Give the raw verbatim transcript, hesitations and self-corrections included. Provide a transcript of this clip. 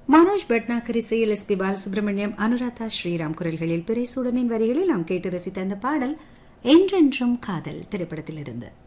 மனோஜ் பட்னாகர் இசையில் S B Balasubramaniam, Anuradha Sriram குரல்களில் பிரேசுடனின் வரிகளில் நாம் கேட்டு ரசித்த அந்த பாடல் என்றென்றும் காதல் திரைப்படத்திலிருந்து.